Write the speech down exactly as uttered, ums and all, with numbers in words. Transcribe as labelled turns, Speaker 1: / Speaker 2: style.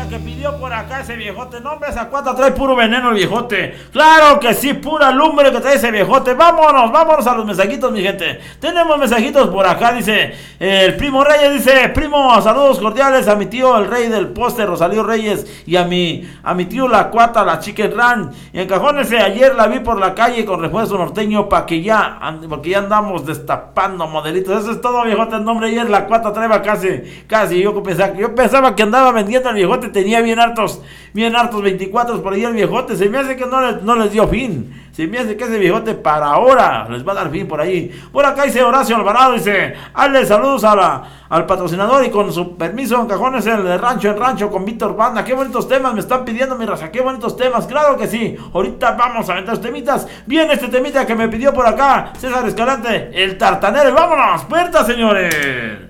Speaker 1: La que pidió por acá ese viejote. No, hombre, esa cuata trae puro veneno el viejote. Claro que sí, pura lumbre que trae ese viejote. Vámonos, vámonos a los mensajitos, mi gente. Tenemos mensajitos por acá, dice eh, el primo Reyes, dice: primo, saludos cordiales a mi tío el rey del poste, Rosalío Reyes, y a mi, a mi tío la cuata, la Chicken Run. Y encajónese, ayer la vi por la calle con refuerzo norteño para que ya, porque ya andamos destapando modelitos. Eso es todo, viejote. El nombre ayer la cuata traeba casi, casi. Yo pensaba, yo pensaba que andaba vendiendo el viejote, tenía bien hartos, bien hartos veinticuatro por ahí el viejote. Se me hace que no les, no les dio fin. Se me hace que ese viejote para ahora les va a dar fin por ahí. Por acá dice Horacio Alvarado, dice: hazle saludos a la, al patrocinador y con su permiso, en cajones, el de Rancho en Rancho con Víctor Banda. Qué bonitos temas me están pidiendo, mi raza, qué bonitos temas. Claro que sí, ahorita vamos a aventar temitas. Bien, este temita que me pidió por acá César Escalante, el tartanero. Y vámonos, puerta, señores.